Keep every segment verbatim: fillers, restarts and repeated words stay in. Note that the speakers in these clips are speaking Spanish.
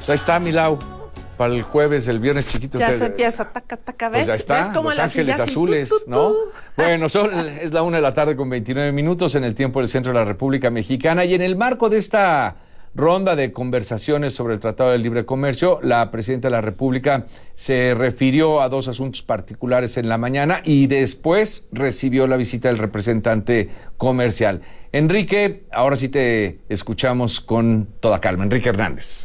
ahí está, Milau. Para el jueves, el viernes chiquito. Ya que, se empieza, taca, taca, ¿ves? Pues ya está, ¿Ves como Los la Ángeles silla así, Azules, tu, tu, tu? ¿no? Bueno, son, es la una de la tarde con veintinueve minutos en el tiempo del centro de la República Mexicana, y en el marco de esta ronda de conversaciones sobre el Tratado de Libre Comercio, la presidenta de la República se refirió a dos asuntos particulares en la mañana y después recibió la visita del representante comercial. Enrique, ahora sí te escuchamos con toda calma. Enrique Hernández.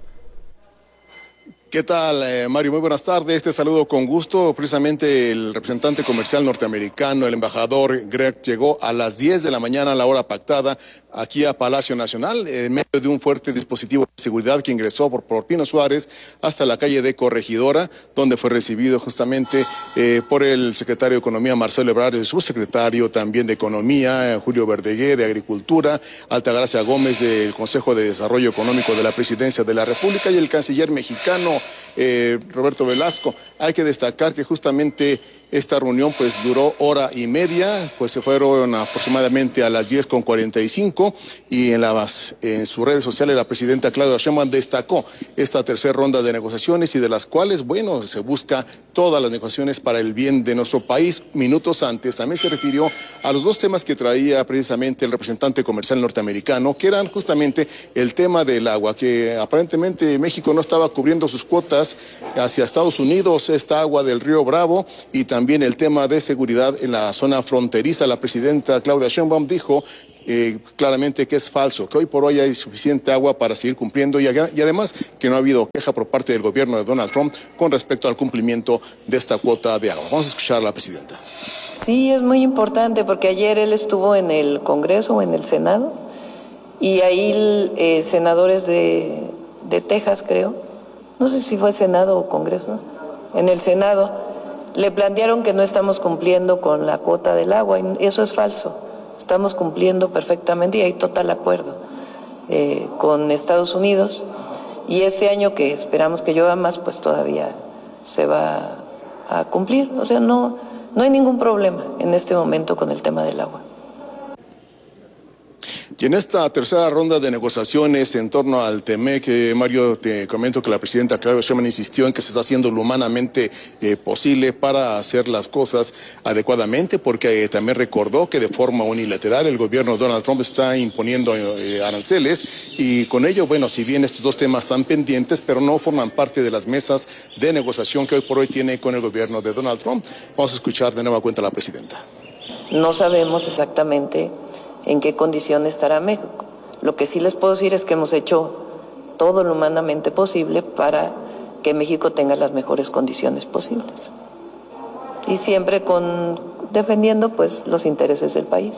¿Qué tal, eh, Mario? Muy buenas tardes. Te saludo con gusto. Precisamente el representante comercial norteamericano, el embajador Greg, llegó a las diez de la mañana, a la hora pactada, aquí a Palacio Nacional, en medio de un fuerte dispositivo de seguridad que ingresó por, por Pino Suárez hasta la calle de Corregidora, donde fue recibido justamente eh, por el secretario de Economía, Marcelo Ebrard, y su secretario también de Economía, eh, Julio Verdeguer, de Agricultura, Altagracia Gómez, del Consejo de Desarrollo Económico de la Presidencia de la República, y el canciller mexicano, Eh, Roberto Velasco. Hay que destacar que justamente esta reunión pues duró hora y media, pues se fueron aproximadamente a las diez con cuarenta y cinco, y en, las, en sus redes sociales la presidenta Claudia Sheinbaum destacó esta tercera ronda de negociaciones, y de las cuales, bueno, se busca todas las negociaciones para el bien de nuestro país. Minutos antes también se refirió a los dos temas que traía precisamente el representante comercial norteamericano, que eran justamente el tema del agua, que aparentemente México no estaba cubriendo sus cuotas hacia Estados Unidos, esta agua del río Bravo, y también el tema de seguridad en la zona fronteriza. La presidenta Claudia Sheinbaum dijo eh, claramente que es falso, que hoy por hoy hay suficiente agua para seguir cumpliendo, y, y además que no ha habido queja por parte del gobierno de Donald Trump con respecto al cumplimiento de esta cuota de agua. Vamos a escuchar a la presidenta. Sí, es muy importante porque ayer él estuvo en el Congreso o en el Senado, y ahí eh, senadores de, de Texas, creo, no sé si fue Senado o Congreso, en el Senado, le plantearon que no estamos cumpliendo con la cuota del agua, y eso es falso. Estamos cumpliendo perfectamente y hay total acuerdo eh, con Estados Unidos, y este año, que esperamos que llueva más, pues todavía se va a cumplir. O sea, no, no hay ningún problema en este momento con el tema del agua. Y en esta tercera ronda de negociaciones en torno al TEMEC, eh, Mario, te comento que la presidenta Claudia Sheinbaum insistió en que se está haciendo lo humanamente eh, posible para hacer las cosas adecuadamente, porque eh, también recordó que de forma unilateral el gobierno de Donald Trump está imponiendo eh, aranceles, y con ello, bueno, si bien estos dos temas están pendientes, pero no forman parte de las mesas de negociación que hoy por hoy tiene con el gobierno de Donald Trump. Vamos a escuchar de nueva cuenta a la presidenta. No sabemos exactamente en qué condición estará México. Lo que sí les puedo decir es que hemos hecho todo lo humanamente posible para que México tenga las mejores condiciones posibles, y siempre con defendiendo pues los intereses del país.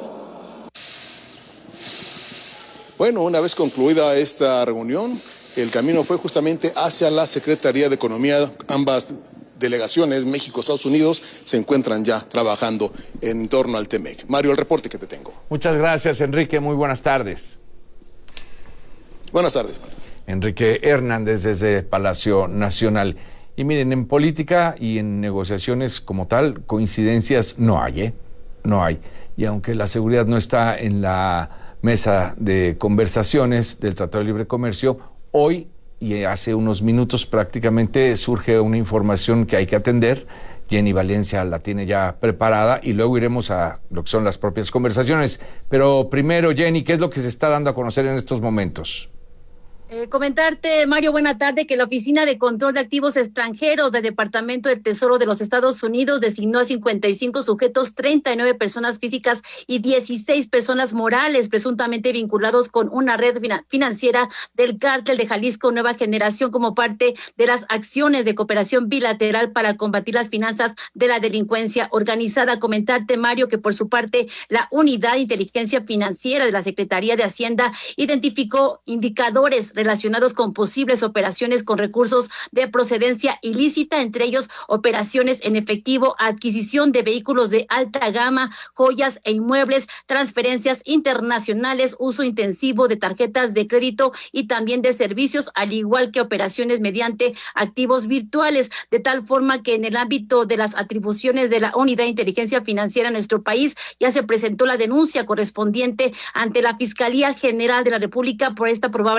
Bueno, una vez concluida esta reunión, el camino fue justamente hacia la Secretaría de Economía. Ambas delegaciones, México, Estados Unidos, se encuentran ya trabajando en torno al TEMEC. Mario, el reporte que te tengo. Muchas gracias, Enrique. Muy buenas tardes. Buenas tardes, Mario. Enrique Hernández desde Palacio Nacional. Y miren, en política y en negociaciones como tal, coincidencias no hay, ¿eh? No hay. Y aunque la seguridad no está en la mesa de conversaciones del Tratado de Libre Comercio, hoy y hace unos minutos prácticamente surge una información que hay que atender. Jenny Valencia la tiene ya preparada y luego iremos a lo que son las propias conversaciones. Pero primero, Jenny, ¿qué es lo que se está dando a conocer en estos momentos? Eh, comentarte, Mario, buena tarde, que la Oficina de Control de Activos Extranjeros del Departamento del Tesoro de los Estados Unidos designó a cincuenta y cinco sujetos, treinta y nueve personas físicas y dieciséis personas morales presuntamente vinculados con una red fina- financiera del Cártel de Jalisco Nueva Generación como parte de las acciones de cooperación bilateral para combatir las finanzas de la delincuencia organizada. Comentarte, Mario, que por su parte la Unidad de Inteligencia Financiera de la Secretaría de Hacienda identificó indicadores relacionados con posibles operaciones con recursos de procedencia ilícita, entre ellos operaciones en efectivo, adquisición de vehículos de alta gama, joyas e inmuebles, transferencias internacionales, uso intensivo de tarjetas de crédito y también de servicios, al igual que operaciones mediante activos virtuales, de tal forma que en el ámbito de las atribuciones de la Unidad de Inteligencia Financiera en nuestro país ya se presentó la denuncia correspondiente ante la Fiscalía General de la República por esta probable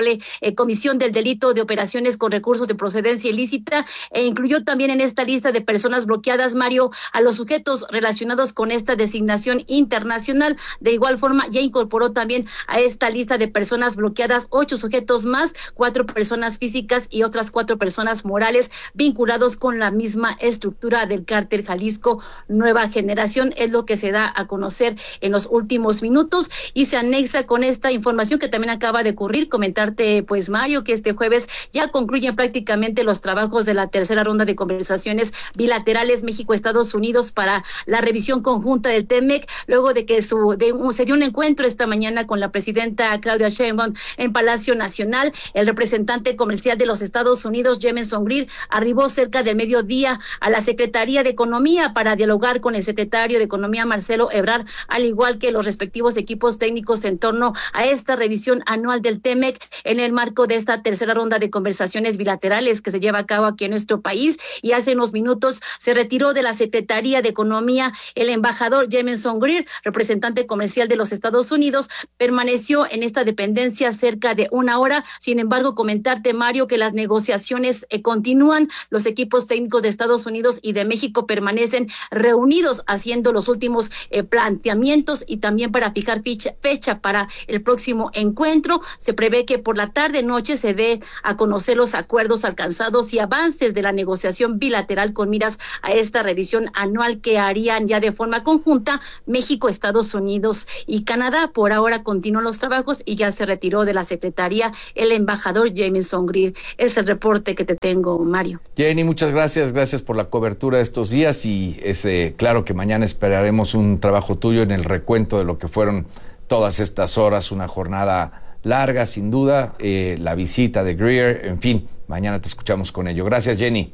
eh, comisión del delito de operaciones con recursos de procedencia ilícita, e incluyó también en esta lista de personas bloqueadas, Mario, a los sujetos relacionados con esta designación internacional. De igual forma, ya incorporó también a esta lista de personas bloqueadas ocho sujetos más, cuatro personas físicas y otras cuatro personas morales vinculados con la misma estructura del cártel Jalisco Nueva Generación. Es lo que se da a conocer en los últimos minutos y se anexa con esta información que también acaba de ocurrir. Comentarte, pues, Mario, que este jueves ya concluyen prácticamente los trabajos de la tercera ronda de conversaciones bilaterales México-Estados Unidos para la revisión conjunta del T E M E C, luego de que su, de, se dio un encuentro esta mañana con la presidenta Claudia Sheinbaum en Palacio Nacional. El representante comercial de los Estados Unidos, Jameson Greer, arribó cerca del mediodía a la Secretaría de Economía para dialogar con el secretario de Economía, Marcelo Ebrard, al igual que los respectivos equipos técnicos en torno a esta revisión anual del T E M E C en el marco de esta tercera ronda de conversaciones bilaterales que se lleva a cabo aquí en nuestro país. Y hace unos minutos se retiró de la Secretaría de Economía el embajador Jameson Greer, representante comercial de los Estados Unidos. Permaneció en esta dependencia cerca de una hora. Sin embargo, comentarte, Mario, que las negociaciones eh, continúan. Los equipos técnicos de Estados Unidos y de México permanecen reunidos haciendo los últimos eh, planteamientos y también para fijar fecha, fecha para el próximo encuentro. Se prevé que por la tarde noche se dé a conocer los acuerdos alcanzados y avances de la negociación bilateral con miras a esta revisión anual que harían ya de forma conjunta México, Estados Unidos y Canadá. Por ahora continúan los trabajos y ya se retiró de la Secretaría el embajador Jameson Greer. Es el reporte que te tengo, Mario. Jenny, muchas gracias, gracias por la cobertura de estos días y es eh, claro que mañana esperaremos un trabajo tuyo en el recuento de lo que fueron todas estas horas, una jornada larga, sin duda, eh, la visita de Greer, en fin, mañana te escuchamos con ello. Gracias, Jenny.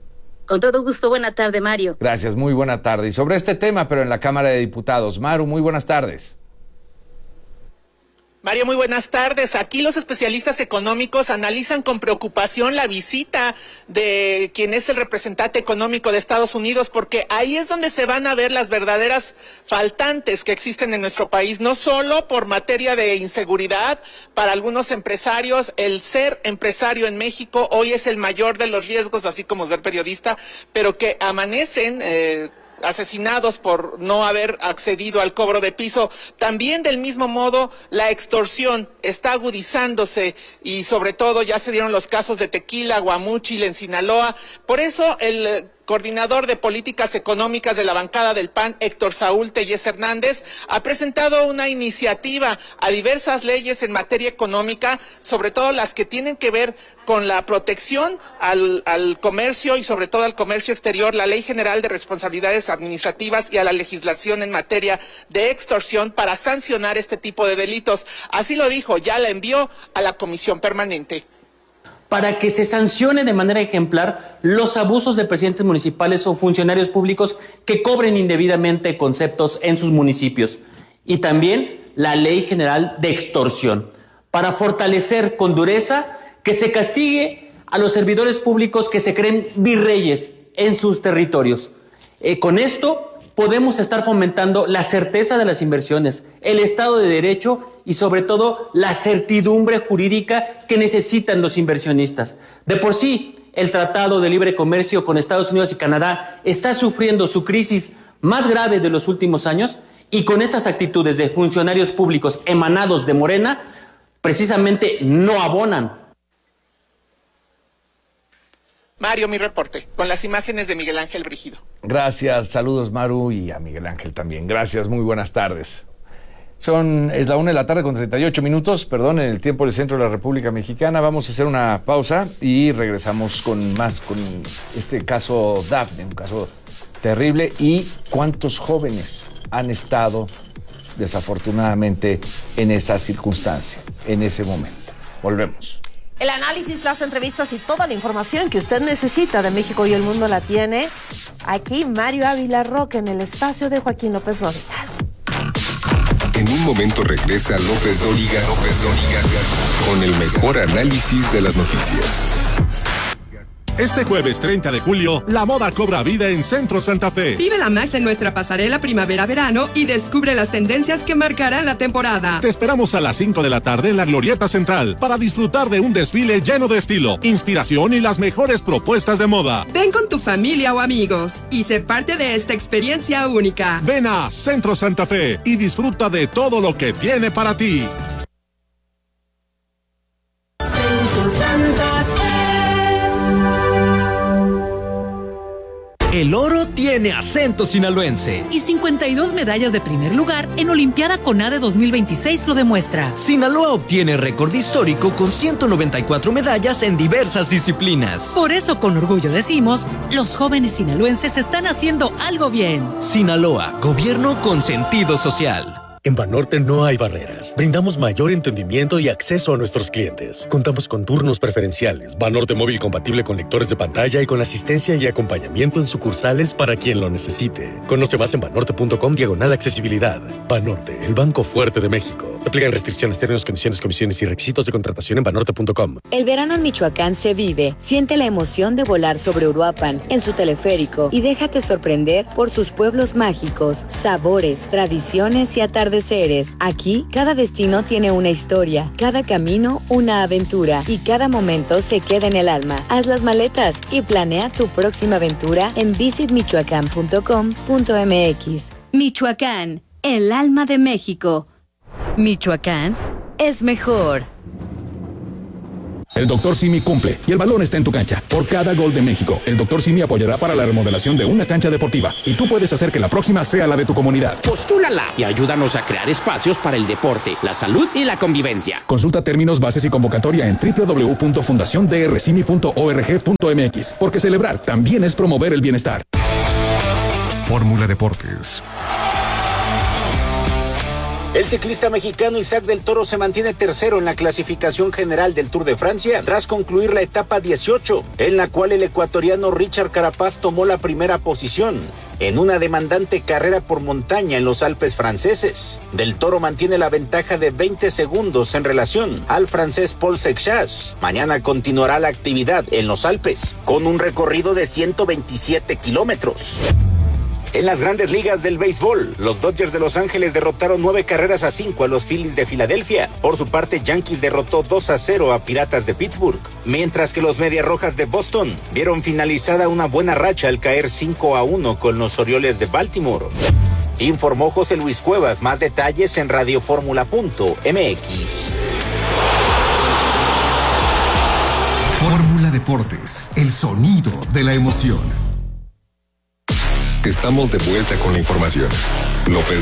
Con todo gusto, buena tarde, Mario. Gracias, muy buena tarde. Y sobre este tema, pero en la Cámara de Diputados, Maru, muy buenas tardes. Mario, muy buenas tardes. Aquí los especialistas económicos analizan con preocupación la visita de quien es el representante económico de Estados Unidos, porque ahí es donde se van a ver las verdaderas faltantes que existen en nuestro país, no solo por materia de inseguridad. Para algunos empresarios, el ser empresario en México hoy es el mayor de los riesgos, así como ser periodista, pero que amanecen eh, asesinados por no haber accedido al cobro de piso. También del mismo modo la extorsión está agudizándose y sobre todo ya se dieron los casos de Tequila, Guamúchil en Sinaloa. Por eso el coordinador de políticas económicas de la bancada del P A N, Héctor Saúl Tellez Hernández, ha presentado una iniciativa a diversas leyes en materia económica, sobre todo las que tienen que ver con la protección al, al comercio y sobre todo al comercio exterior, la Ley General de Responsabilidades Administrativas y a la legislación en materia de extorsión para sancionar este tipo de delitos. Así lo dijo, ya la envió a la Comisión Permanente. Para que se sancione de manera ejemplar los abusos de presidentes municipales o funcionarios públicos que cobren indebidamente conceptos en sus municipios. Y también la Ley General de Extorsión, para fortalecer con dureza que se castigue a los servidores públicos que se creen virreyes en sus territorios. Eh, con esto podemos estar fomentando la certeza de las inversiones, el Estado de Derecho y sobre todo la certidumbre jurídica que necesitan los inversionistas. De por sí, el Tratado de Libre Comercio con Estados Unidos y Canadá está sufriendo su crisis más grave de los últimos años y con estas actitudes de funcionarios públicos emanados de Morena, precisamente no abonan. Mario, mi reporte, con las imágenes de Miguel Ángel Brígido. Gracias, saludos Maru y a Miguel Ángel también. Gracias, muy buenas tardes. Son, es la una de la tarde con treinta y ocho minutos, perdón, en el tiempo del centro de la República Mexicana. Vamos a hacer una pausa y regresamos con más, con este caso Dafne, un caso terrible y cuántos jóvenes han estado desafortunadamente en esa circunstancia, en ese momento. Volvemos. El análisis, las entrevistas y toda la información que usted necesita de México y el mundo la tiene aquí Mario Ávila Roque en el espacio de Joaquín López Dóriga. En un momento regresa López Dóriga, López Dóriga con el mejor análisis de las noticias. Este jueves treinta de julio, la moda cobra vida en Centro Santa Fe. Vive la magia en nuestra pasarela primavera-verano y descubre las tendencias que marcarán la temporada. Te esperamos a las cinco de la tarde en la Glorieta Central para disfrutar de un desfile lleno de estilo, inspiración y las mejores propuestas de moda. Ven con tu familia o amigos y sé parte de esta experiencia única. Ven a Centro Santa Fe y disfruta de todo lo que tiene para ti. El oro tiene acento sinaloense. Y cincuenta y dos medallas de primer lugar en Olimpiada CONADE dos mil veintiséis lo demuestra. Sinaloa obtiene récord histórico con ciento noventa y cuatro medallas en diversas disciplinas. Por eso con orgullo decimos, los jóvenes sinaloenses están haciendo algo bien. Sinaloa, gobierno con sentido social. En Banorte no hay barreras. Brindamos mayor entendimiento y acceso a nuestros clientes. Contamos con turnos preferenciales, Banorte móvil compatible con lectores de pantalla y con asistencia y acompañamiento en sucursales para quien lo necesite. Conoce más en banorte.com diagonal accesibilidad. Banorte, el banco fuerte de México. Aplican restricciones, términos, condiciones, comisiones y requisitos de contratación en banorte punto com. El verano en Michoacán se vive. Siente la emoción de volar sobre Uruapan en su teleférico y déjate sorprender por sus pueblos mágicos, sabores, tradiciones y atardeceres. Aquí, cada destino tiene una historia, cada camino una aventura y cada momento se queda en el alma. Haz las maletas y planea tu próxima aventura en visit michoacán punto com punto m x. Michoacán, el alma de México. Michoacán es mejor. El doctor Simi cumple y el balón está en tu cancha. Por cada gol de México, el doctor Simi apoyará para la remodelación de una cancha deportiva y tú puedes hacer que la próxima sea la de tu comunidad. Postúlala y ayúdanos a crear espacios para el deporte, la salud y la convivencia. Consulta términos, bases y convocatoria en doble u doble u doble u punto fundación d r simi punto org punto m x, porque celebrar también es promover el bienestar. Fórmula Deportes. El ciclista mexicano Isaac del Toro se mantiene tercero en la clasificación general del Tour de Francia tras concluir la etapa dieciocho, en la cual el ecuatoriano Richard Carapaz tomó la primera posición en una demandante carrera por montaña en los Alpes franceses. Del Toro mantiene la ventaja de veinte segundos en relación al francés Paul Seixas. Mañana continuará la actividad en los Alpes con un recorrido de ciento veintisiete kilómetros. En las grandes ligas del béisbol, los Dodgers de Los Ángeles derrotaron nueve carreras a cinco a los Phillies de Filadelfia. Por su parte, Yankees derrotó dos a cero a Piratas de Pittsburgh, mientras que los Medias Rojas de Boston vieron finalizada una buena racha al caer cinco a uno con los Orioles de Baltimore. Informó José Luis Cuevas. Más detalles en radioformula punto m x. Fórmula Deportes, el sonido de la emoción. Estamos de vuelta con la información. López